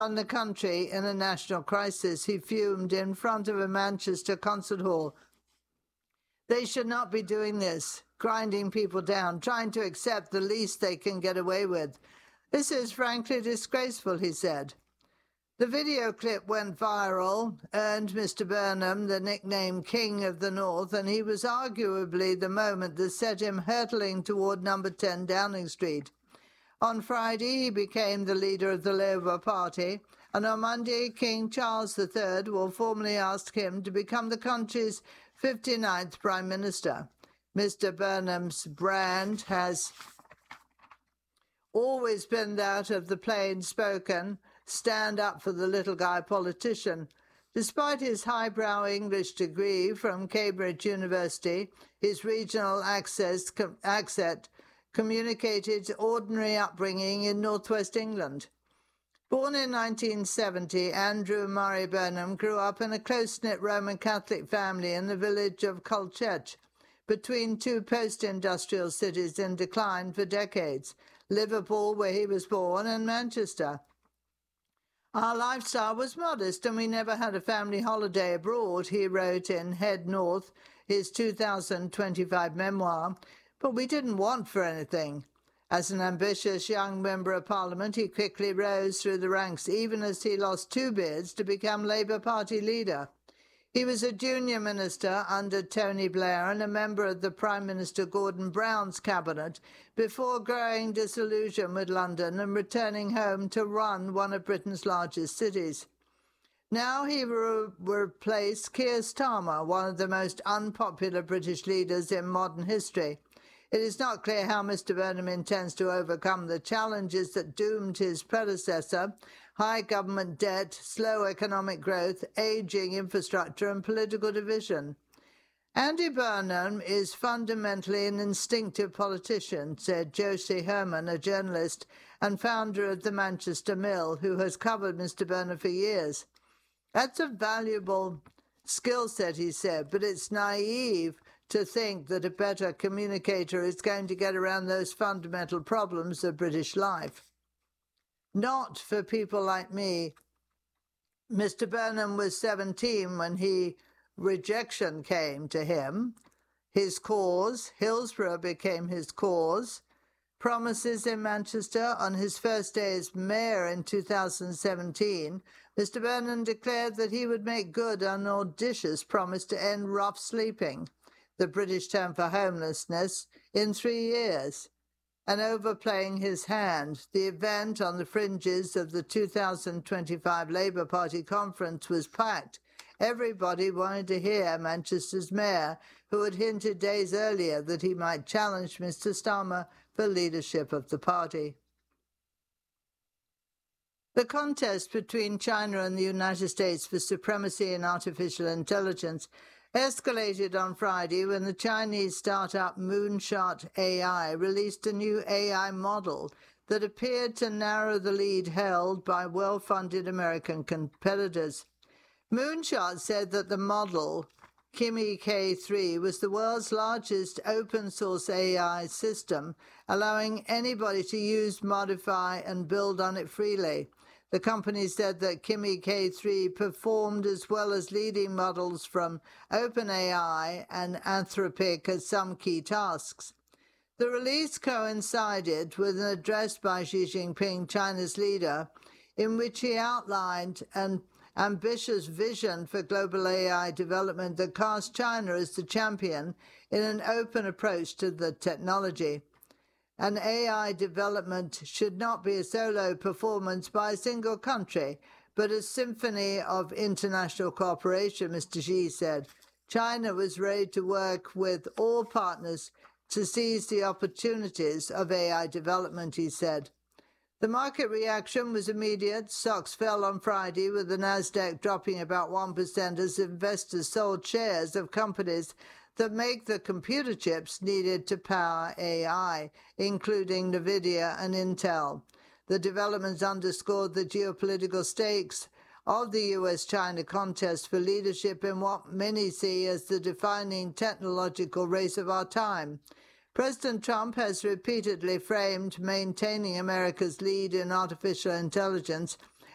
run the country in a national crisis, he fumed in front of a Manchester concert hall. They should not be doing this, grinding people down, trying to accept the least they can get away with. This is frankly disgraceful, he said. The video clip went viral, earned Mr. Burnham the nickname King of the North, and he was arguably the moment that set him hurtling toward number 10 Downing Street. On Friday, he became the leader of the Labour Party, and on Monday, King Charles III will formally ask him to become the country's 59th Prime Minister. Mr. Burnham's brand has always been that of the plain-spoken, stand-up-for-the-little-guy politician. Despite his highbrow English degree from Cambridge University, his regional accent communicated ordinary upbringing in northwest England. Born in 1970, Andrew Murray Burnham grew up in a close-knit Roman Catholic family in the village of Colchester, between two post-industrial cities in decline for decades, Liverpool, where he was born, and Manchester. Our lifestyle was modest and we never had a family holiday abroad, he wrote in Head North, his 2025 memoir, but we didn't want for anything. As an ambitious young Member of Parliament, he quickly rose through the ranks, even as he lost 2 bids to become Labour Party leader. He was a junior minister under Tony Blair and a member of the Prime Minister Gordon Brown's cabinet before growing disillusion with London and returning home to run one of Britain's largest cities. Now he will replace Keir Starmer, one of the most unpopular British leaders in modern history. It is not clear how Mr. Burnham intends to overcome the challenges that doomed his predecessor: high government debt, slow economic growth, ageing infrastructure and political division. Andy Burnham is fundamentally an instinctive politician, said Josie Herman, a journalist and founder of the Manchester Mill, who has covered Mr. Burnham for years. That's a valuable skill set, he said, but it's naive to think that a better communicator is going to get around those fundamental problems of British life. Not for people like me. Mr. Burnham was 17 when rejection came to him. His cause, Hillsborough became his cause. Promises in Manchester. On his first day as mayor in 2017, Mr. Burnham declared that he would make good an audacious promise to end rough sleeping, the British term for homelessness, in 3 years. And overplaying his hand, the event on the fringes of the 2025 Labour Party conference was packed. Everybody wanted to hear Manchester's mayor, who had hinted days earlier that he might challenge Mr. Starmer for leadership of the party. The contest between China and the United States for supremacy in artificial intelligence escalated on Friday when the Chinese startup Moonshot AI released a new AI model that appeared to narrow the lead held by well-funded American competitors. Moonshot said that the model, Kimi K3, was the world's largest open-source AI system, allowing anybody to use, modify, and build on it freely. The company said that Kimi K3 performed as well as leading models from OpenAI and Anthropic at some key tasks. The release coincided with an address by Xi Jinping, China's leader, in which he outlined an ambitious vision for global AI development that cast China as the champion in an open approach to the technology. And AI development should not be a solo performance by a single country, but a symphony of international cooperation, Mr. Xi said. China was ready to work with all partners to seize the opportunities of AI development, he said. The market reaction was immediate. Stocks fell on Friday, with the Nasdaq dropping about 1% as investors sold shares of companies that make the computer chips needed to power AI, including NVIDIA and Intel. The developments underscored the geopolitical stakes of the US-China contest for leadership in what many see as the defining technological race of our time. President Trump has repeatedly framed maintaining America's lead in artificial intelligence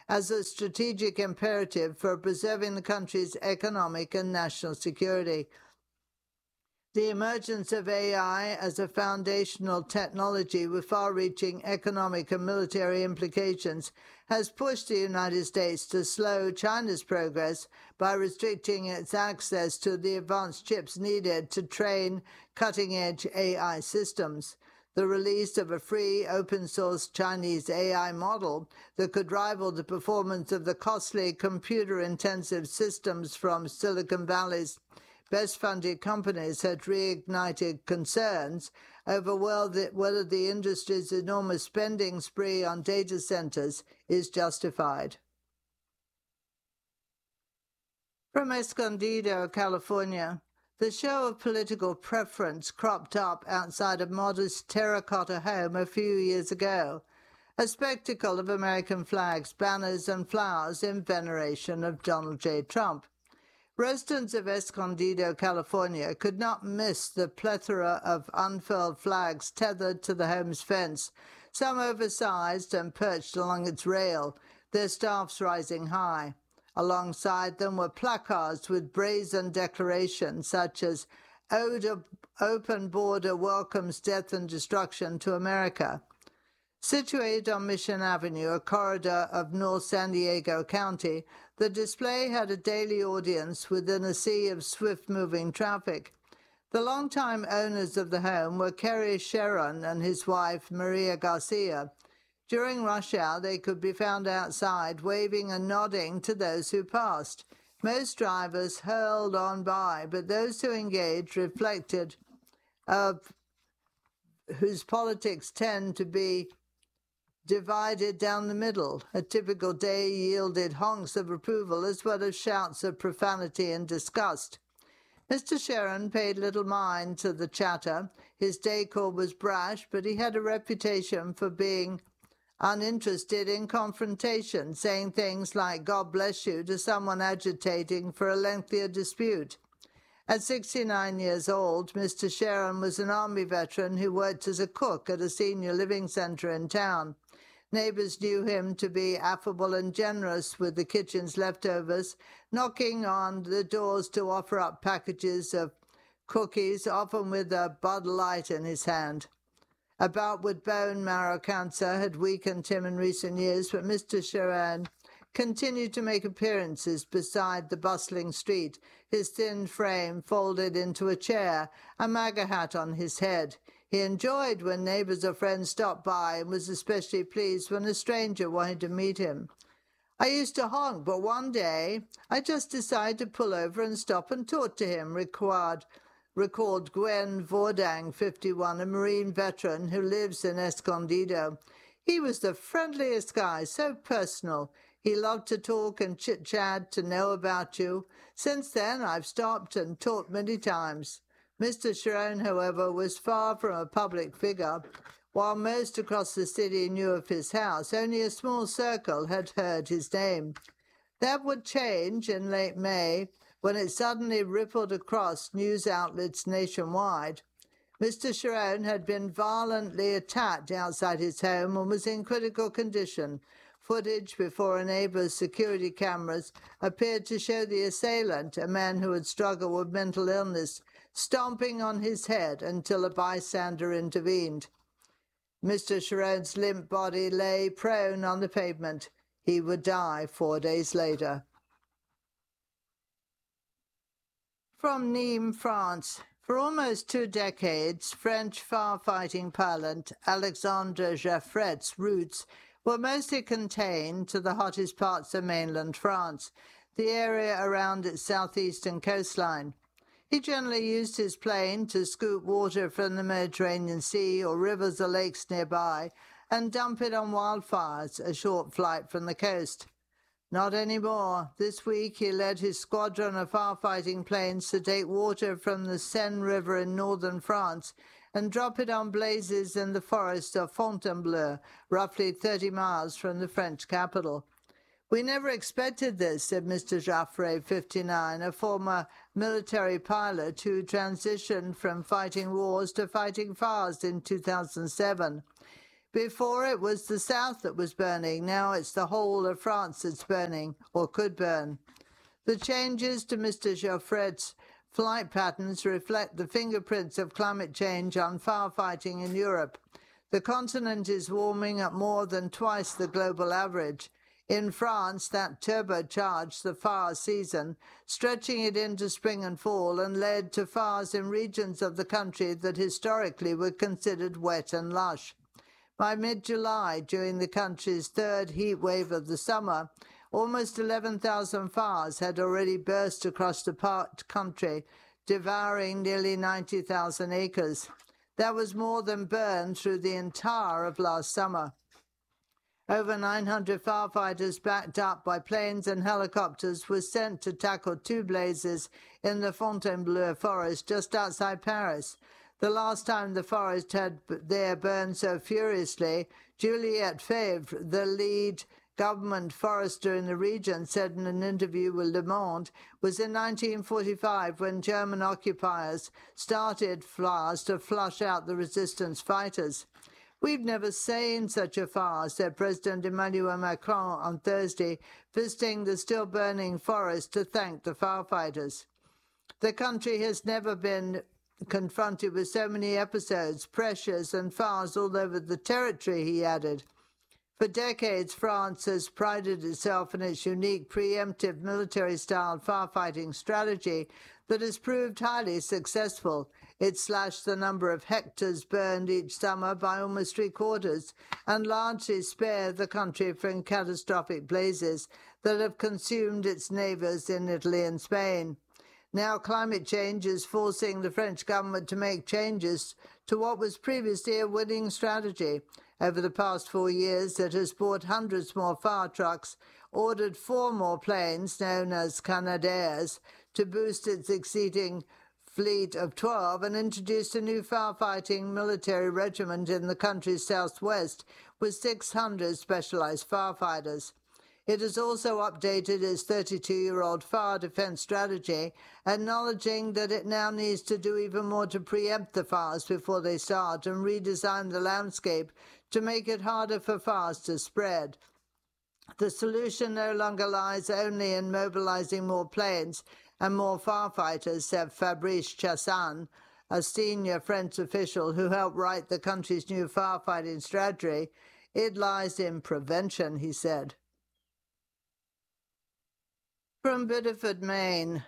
as a strategic imperative for preserving the country's economic and national security. The emergence of AI as a foundational technology with far-reaching economic and military implications has pushed the United States to slow China's progress by restricting its access to the advanced chips needed to train cutting-edge AI systems. The release of a free, open-source Chinese AI model that could rival the performance of the costly, computer-intensive systems from Silicon Valley's best-funded companies had reignited concerns over whether the industry's enormous spending spree on data centers is justified. From Escondido, California, the show of political preference cropped up outside a modest terracotta home a few years ago, a spectacle of American flags, banners, and flowers in veneration of Donald J. Trump. Residents of Escondido, California, could not miss the plethora of unfurled flags tethered to the home's fence, some oversized and perched along its rail, their staffs rising high. Alongside them were placards with brazen declarations such as "Open border welcomes death and destruction to America." Situated on Mission Avenue, a corridor of North San Diego County, the display had a daily audience within a sea of swift-moving traffic. The longtime owners of the home were Kerry Sharon and his wife, Maria Garcia. During rush hour, they could be found outside, waving and nodding to those who passed. Most drivers hurled on by, but those who engaged reflected of whose politics tend to be divided down the middle. A typical day yielded honks of approval as well as shouts of profanity and disgust. Mr. Sharon paid little mind to the chatter. His decor was brash, but he had a reputation for being uninterested in confrontation, saying things like "God bless you" to someone agitating for a lengthier dispute. At 69 years old, Mr. Sharon was an Army veteran who worked as a cook at a senior living center in town. Neighbors knew him to be affable and generous with the kitchen's leftovers, knocking on the doors to offer up packages of cookies, often with a Bud Light in his hand. A bout with bone marrow cancer had weakened him in recent years, but Mr. Sharon continued to make appearances beside the bustling street, his thin frame folded into a chair, a MAGA hat on his head. He enjoyed when neighbors or friends stopped by and was especially pleased when a stranger wanted to meet him. "I used to honk, but one day I just decided to pull over and stop and talk to him," recalled Gwen Vordang, 51, a Marine veteran who lives in Escondido. "He was the friendliest guy, so personal. He loved to talk and chit-chat, to know about you. Since then, I've stopped and talked many times." Mr. Sharon, however, was far from a public figure. While most across the city knew of his house, only a small circle had heard his name. That would change in late May, when it suddenly rippled across news outlets nationwide. Mr. Sharon had been violently attacked outside his home and was in critical condition. Footage before a neighbor's security cameras appeared to show the assailant, a man who had struggled with mental illness, stomping on his head until a bystander intervened. Mr. Sharon's limp body lay prone on the pavement. He would die 4 days later. From Nîmes, France. For almost 2 decades, French firefighting pilot Alexandre Jaffret's roots were mostly contained to the hottest parts of mainland France, the area around its southeastern coastline. He generally used his plane to scoop water from the Mediterranean Sea or rivers or lakes nearby and dump it on wildfires a short flight from the coast. Not anymore. This week he led his squadron of firefighting planes to take water from the Seine River in northern France and drop it on blazes in the forest of Fontainebleau, roughly 30 miles from the French capital. "We never expected this," said Mr. Jaffret, 59, a former military pilot who transitioned from fighting wars to fighting fires in 2007. Before it was the south that was burning. Now it's the whole of France that's burning, or could burn. The changes to Mr. Joffred's flight patterns reflect the fingerprints of climate change on firefighting in Europe. The continent is warming at more than twice the global average. In France, that turbocharged the fire season, stretching it into spring and fall, and led to fires in regions of the country that historically were considered wet and lush. By mid-July, during the country's third heat wave of the summer, almost 11,000 fires had already burst across the country, devouring nearly 90,000 acres. That was more than burned through the entire of last summer. Over 900 firefighters backed up by planes and helicopters were sent to tackle two blazes in the Fontainebleau forest just outside Paris. The last time the forest had there burned so furiously, Juliette Favre, the lead government forester in the region, said in an interview with Le Monde, was in 1945 when German occupiers started fires to flush out the resistance fighters. We've never seen such a fire, said President Emmanuel Macron on Thursday, visiting the still-burning forest to thank the firefighters. The country has never been confronted with so many episodes, pressures and fires all over the territory, he added. For decades, France has prided itself in its unique preemptive military-style firefighting strategy that has proved highly successful. It slashed the number of hectares burned each summer by almost three-quarters and largely spared the country from catastrophic blazes that have consumed its neighbours in Italy and Spain. Now climate change is forcing the French government to make changes to what was previously a winning strategy. Over the past 4 years, it has bought hundreds more fire trucks, ordered 4 more planes, known as Canadairs, to boost its exceeding fleet of 12, and introduced a new firefighting military regiment in the country's southwest with 600 specialized firefighters. It has also updated its 32-year-old fire defense strategy, acknowledging that it now needs to do even more to preempt the fires before they start and redesign the landscape to make it harder for fires to spread. The solution no longer lies only in mobilizing more planes and more firefighters, said Fabrice Chassagne, a senior French official who helped write the country's new firefighting strategy. It lies in prevention, he said. From Biddeford, Maine.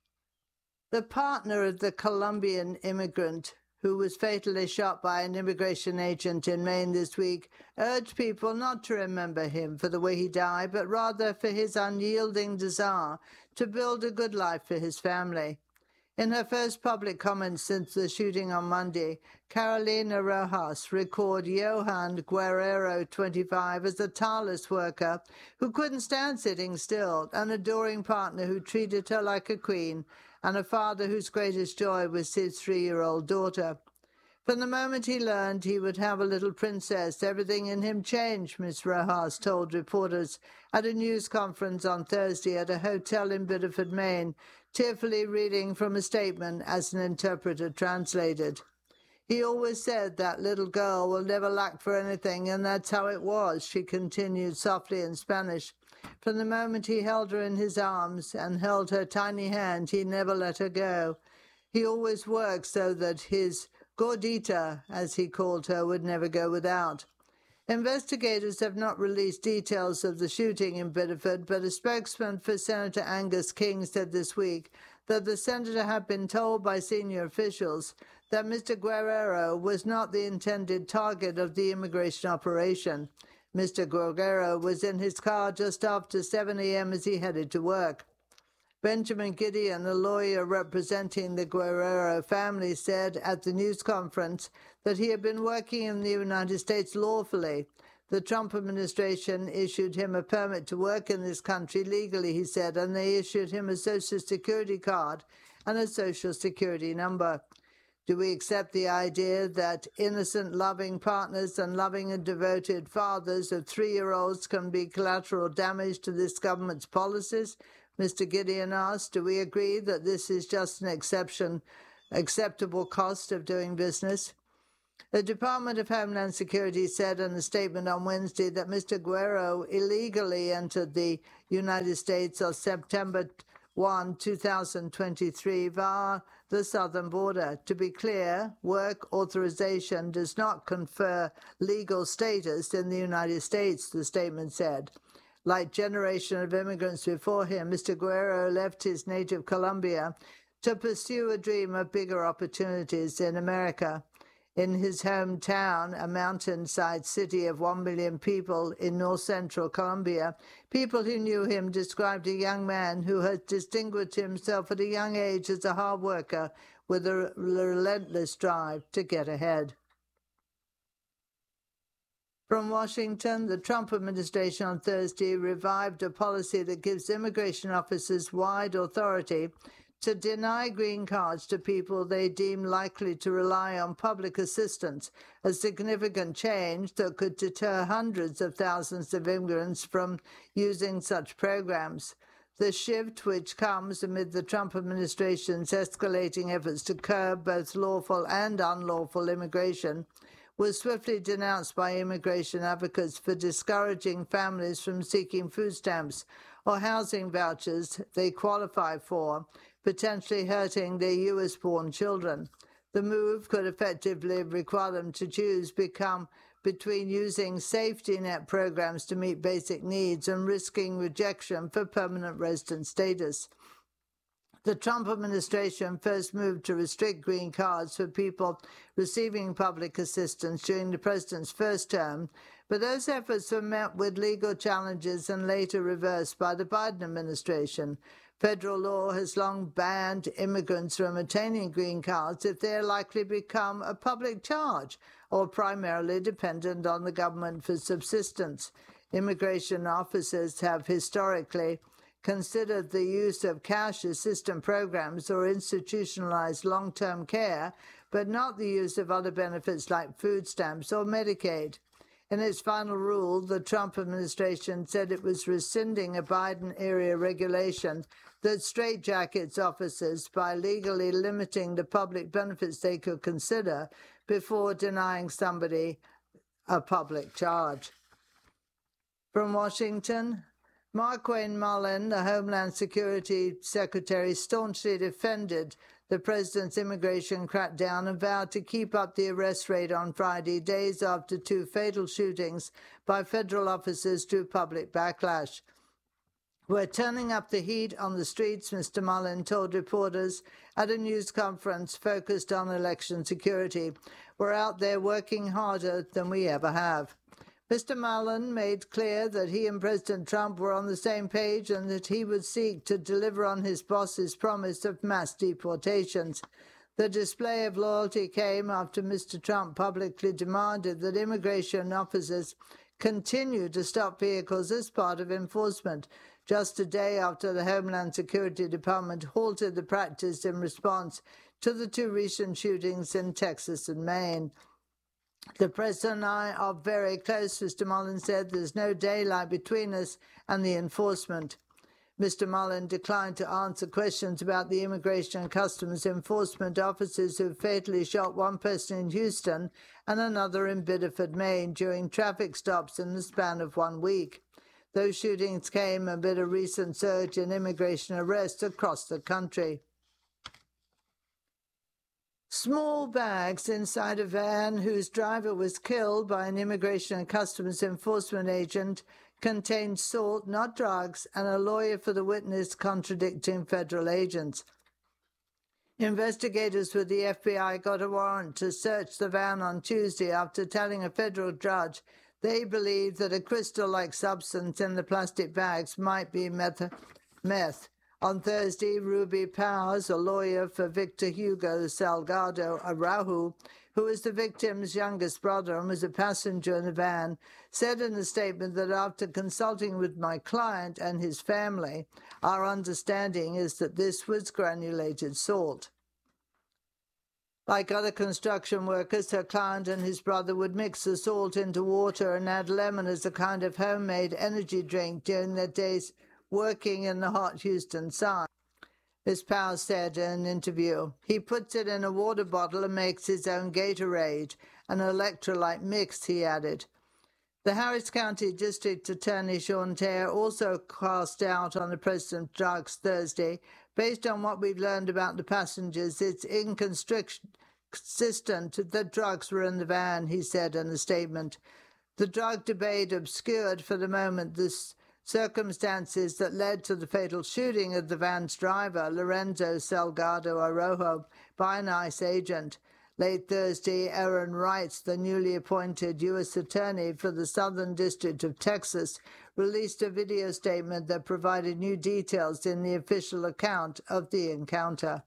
The partner of the Colombian immigrant who was fatally shot by an immigration agent in Maine this week, urged people not to remember him for the way he died, but rather for his unyielding desire to build a good life for his family. In her first public comments since the shooting on Monday, Carolina Rojas recalled Johan Guerrero, 25, as a tireless worker who couldn't stand sitting still, an adoring partner who treated her like a queen, and a father whose greatest joy was his 3-year-old daughter. From the moment he learned he would have a little princess, everything in him changed, Miss Rojas told reporters at a news conference on Thursday at a hotel in Biddeford, Maine, tearfully reading from a statement as an interpreter translated. He always said that little girl will never lack for anything, and that's how it was, she continued softly in Spanish. From the moment he held her in his arms and held her tiny hand, he never let her go. He always worked so that his gordita, as he called her, would never go without. Investigators have not released details of the shooting in Biddeford, but a spokesman for Senator Angus King said this week that the senator had been told by senior officials that Mr. Guerrero was not the intended target of the immigration operation. Mr. Guerrero was in his car just after 7 a.m. as he headed to work. Benjamin Gideon, a lawyer representing the Guerrero family, said at the news conference that he had been working in the United States lawfully. The Trump administration issued him a permit to work in this country legally, he said, and they issued him a Social Security card and a Social Security number. Do we accept the idea that innocent, loving partners and loving and devoted fathers of 3-year-olds can be collateral damage to this government's policies? Mr. Gideon asked. Do we agree that this is just an acceptable cost of doing business? The Department of Homeland Security said in a statement on Wednesday that Mr. Guerrero illegally entered the United States on September 1, 2023 via the southern border. To be clear, work authorization does not confer legal status in the United States, the statement said. Like generation of immigrants before him, Mr. Guerrero left his native Colombia to pursue a dream of bigger opportunities in America. In his hometown, a mountainside city of 1 million people in north-central Colombia, people who knew him described a young man who had distinguished himself at a young age as a hard worker with a relentless drive to get ahead. From Washington, the Trump administration on Thursday revived a policy that gives immigration officers wide authority to deny green cards to people they deem likely to rely on public assistance, a significant change that could deter hundreds of thousands of immigrants from using such programs. The shift, which comes amid the Trump administration's escalating efforts to curb both lawful and unlawful immigration, was swiftly denounced by immigration advocates for discouraging families from seeking food stamps or housing vouchers they qualify for, potentially hurting their U.S.-born children. The move could effectively require them to choose between using safety net programs to meet basic needs and risking rejection for permanent resident status. The Trump administration first moved to restrict green cards for people receiving public assistance during the president's first term, but those efforts were met with legal challenges and later reversed by the Biden administration. Federal law has long banned immigrants from obtaining green cards if they are likely to become a public charge or primarily dependent on the government for subsistence. Immigration officers have historically considered the use of cash assistance programs or institutionalized long-term care, but not the use of other benefits like food stamps or Medicaid. In its final rule, the Trump administration said it was rescinding a Biden-era regulation that straitjackets officers by legally limiting the public benefits they could consider before denying somebody a public charge. From Washington, Markwayne Mullin, the Homeland Security Secretary, staunchly defended the president's immigration crackdown and vowed to keep up the arrest rate on Friday, days after 2 fatal shootings by federal officers drew public backlash. We're turning up the heat on the streets, Mr. Mullin told reporters at a news conference focused on election security. We're out there working harder than we ever have. Mr. Mullin made clear that he and President Trump were on the same page and that he would seek to deliver on his boss's promise of mass deportations. The display of loyalty came after Mr. Trump publicly demanded that immigration officers continue to stop vehicles as part of enforcement, just a day after the Homeland Security Department halted the practice in response to the 2 recent shootings in Texas and Maine. The president and I are very close, Mr. Mullin said. There's no daylight between us and the enforcement. Mr. Mullin declined to answer questions about the Immigration and Customs Enforcement officers who fatally shot one person in Houston and another in Biddeford, Maine, during traffic stops in the span of 1 week. Those shootings came amid a recent surge in immigration arrests across the country. Small bags inside a van whose driver was killed by an Immigration and Customs Enforcement agent contained salt, not drugs, and a lawyer for the witness contradicting federal agents. Investigators with the FBI got a warrant to search the van on Tuesday after telling a federal judge they believed that a crystal-like substance in the plastic bags might be meth. On Thursday, Ruby Powers, a lawyer for Victor Hugo Salgado Araujo, who is the victim's youngest brother and was a passenger in the van, said in a statement that after consulting with my client and his family, our understanding is that this was granulated salt. Like other construction workers, her client and his brother would mix the salt into water and add lemon as a kind of homemade energy drink during their days working in the hot Houston sun. Ms. Powell said in an interview. He puts it in a water bottle and makes his own Gatorade, an electrolyte mix, he added. The Harris County District Attorney Sean Taylor also cast doubt on the president's drugs Thursday. Based on what we've learned about the passengers, it's inconsistent that drugs were in the van, he said in a statement. The drug debate obscured for the moment the circumstances that led to the fatal shooting of the van's driver, Lorenzo Salgado Arrojo, by an ICE agent. Late Thursday, Aaron Wright, the newly appointed U.S. Attorney for the Southern District of Texas, released a video statement that provided new details in the official account of the encounter.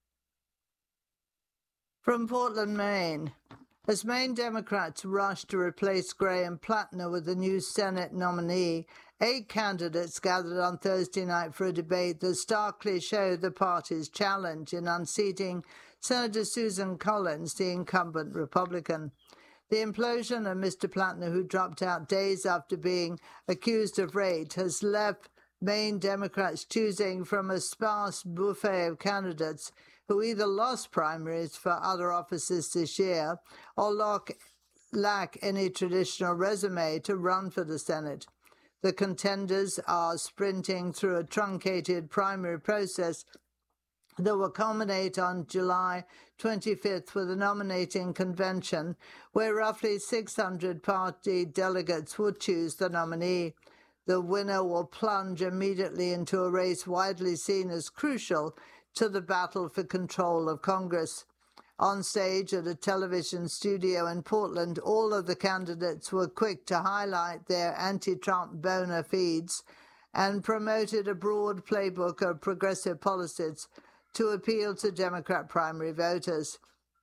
From Portland, Maine. As Maine Democrats rush to replace Graham Plattner with a new Senate nominee, 8 candidates gathered on Thursday night for a debate that starkly showed the party's challenge in unseating Senator Susan Collins, the incumbent Republican. The implosion of Mr. Plattner, who dropped out days after being accused of rape, has left Maine Democrats choosing from a sparse buffet of candidates who either lost primaries for other offices this year or lack any traditional resume to run for the Senate. The contenders are sprinting through a truncated primary process that will culminate on July 25th with a nominating convention where roughly 600 party delegates will choose the nominee. The winner will plunge immediately into a race widely seen as crucial to the battle for control of Congress. On stage at a television studio in Portland, all of the candidates were quick to highlight their anti-Trump bona fides and promoted a broad playbook of progressive policies to appeal to Democrat primary voters.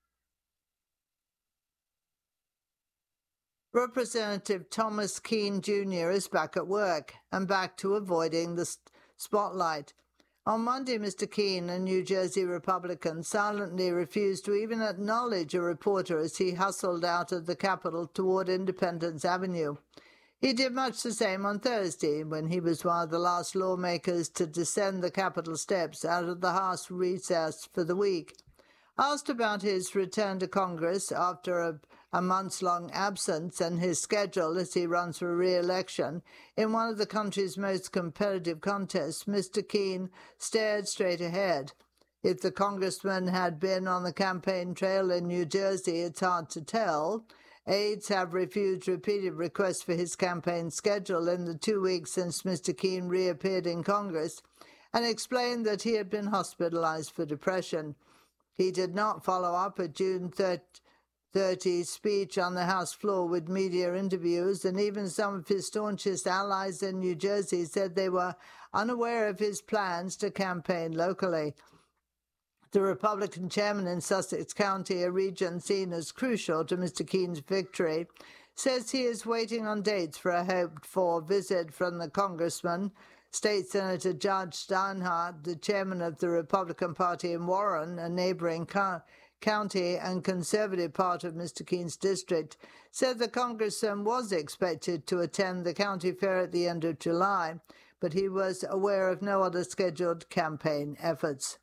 Representative Thomas Keene Jr. is back at work and back to avoiding the spotlight. On Monday, Mr. Keene, a New Jersey Republican, silently refused to even acknowledge a reporter as he hustled out of the Capitol toward Independence Avenue. He did much the same on Thursday, when he was one of the last lawmakers to descend the Capitol steps out of the House recess for the week. Asked about his return to Congress after a months-long absence and his schedule as he runs for re-election in one of the country's most competitive contests, Mr. Keene stared straight ahead. If the congressman had been on the campaign trail in New Jersey, it's hard to tell. Aides have refused repeated requests for his campaign schedule in the 2 weeks since Mr. Keene reappeared in Congress and explained that he had been hospitalized for depression. He did not follow up a June 30 speech on the House floor with media interviews, and even some of his staunchest allies in New Jersey said they were unaware of his plans to campaign locally. The Republican chairman in Sussex County, a region seen as crucial to Mr. Keene's victory, says he is waiting on dates for a hoped-for visit from the congressman. State Senator Judge Steinhardt, the chairman of the Republican Party in Warren, a neighboring county and conservative part of Mr. Keene's district, said the congressman was expected to attend the county fair at the end of July, but he was aware of no other scheduled campaign efforts.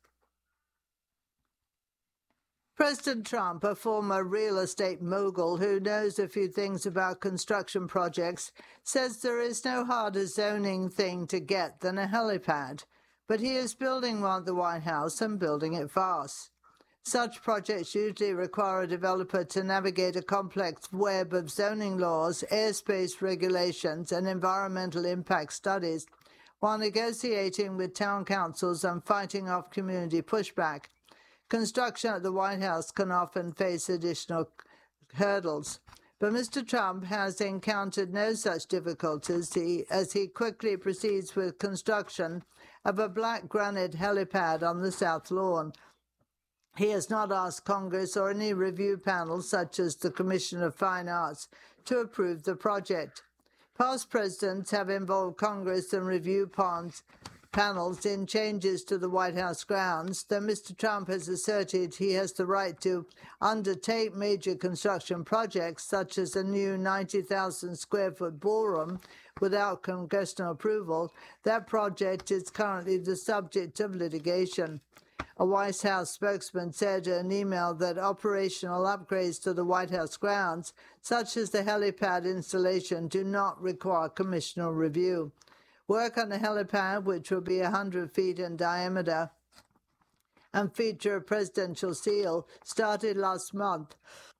President Trump, a former real estate mogul who knows a few things about construction projects, says there is no harder zoning thing to get than a helipad, but he is building one at the White House and building it fast. Such projects usually require a developer to navigate a complex web of zoning laws, airspace regulations, and environmental impact studies, while negotiating with town councils and fighting off community pushback. Construction at the White House can often face additional hurdles, but Mr. Trump has encountered no such difficulties as he quickly proceeds with construction of a black granite helipad on the South Lawn. He has not asked Congress or any review panel, such as the Commission of Fine Arts, to approve the project. Past presidents have involved Congress and review panels in changes to the White House grounds, though Mr. Trump has asserted he has the right to undertake major construction projects such as a new 90,000 square foot ballroom without congressional approval. That project is currently the subject of litigation. A White House spokesman said in an email that operational upgrades to the White House grounds, such as the helipad installation, do not require commissioner review. Work on the helipad, which will be 100 feet in diameter and feature a presidential seal, started last month.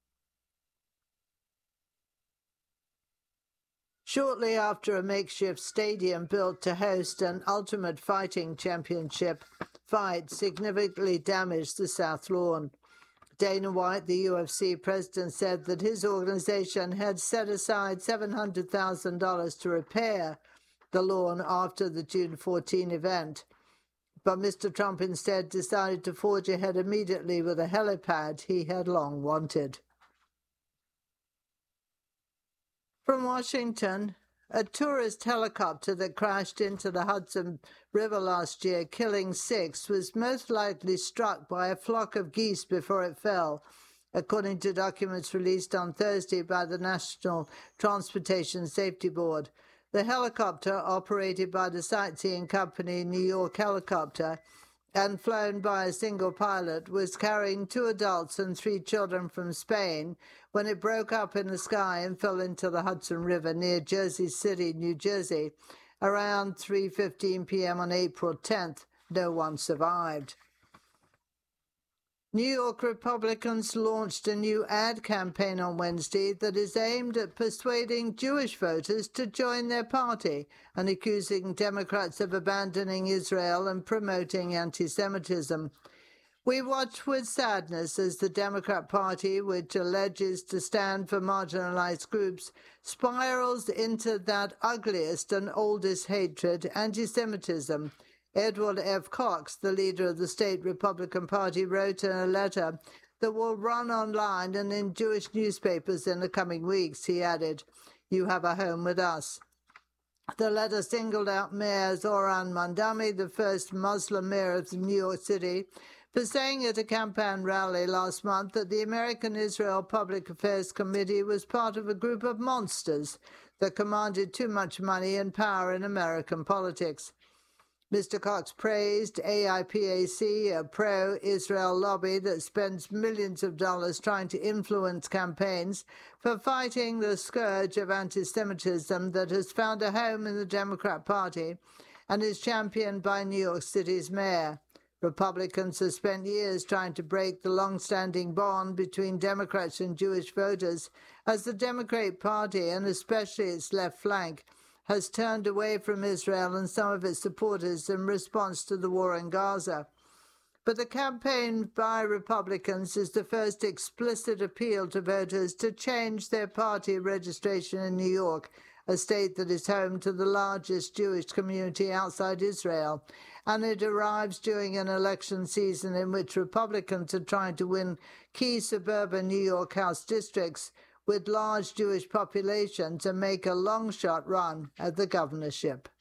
Shortly after a makeshift stadium built to host an Ultimate Fighting Championship fight significantly damaged the South Lawn. Dana White, the UFC president, said that his organization had set aside $700,000 to repair the lawn after the June 14 event. But Mr. Trump instead decided to forge ahead immediately with a helipad he had long wanted. From Washington, a tourist helicopter that crashed into the Hudson River last year, killing 6, was most likely struck by a flock of geese before it fell, according to documents released on Thursday by the National Transportation Safety Board. The helicopter, operated by the sightseeing company New York Helicopter and flown by a single pilot, was carrying 2 adults and 3 children from Spain when it broke up in the sky and fell into the Hudson River near Jersey City, New Jersey, around 3:15 p.m. on April 10th. No one survived. New York Republicans launched a new ad campaign on Wednesday that is aimed at persuading Jewish voters to join their party and accusing Democrats of abandoning Israel and promoting anti-Semitism. We watch with sadness as the Democrat Party, which alleges to stand for marginalized groups, spirals into that ugliest and oldest hatred, anti-Semitism. Edward F. Cox, the leader of the state Republican Party, wrote in a letter that will run online and in Jewish newspapers in the coming weeks. He added, "You have a home with us." The letter singled out Mayor Zohran Mamdani, the first Muslim mayor of New York City, for saying at a campaign rally last month that the American Israel Public Affairs Committee was part of a group of monsters that commanded too much money and power in American politics. Mr. Cox praised AIPAC, a pro-Israel lobby that spends millions of dollars trying to influence campaigns, for fighting the scourge of anti-Semitism that has found a home in the Democrat Party and is championed by New York City's mayor. Republicans have spent years trying to break the long-standing bond between Democrats and Jewish voters, as the Democrat Party, and especially its left flank, has turned away from Israel and some of its supporters in response to the war in Gaza. But the campaign by Republicans is the first explicit appeal to voters to change their party registration in New York, a state that is home to the largest Jewish community outside Israel, and it arrives during an election season in which Republicans are trying to win key suburban New York House districts with large Jewish populations and make a long-shot run at the governorship.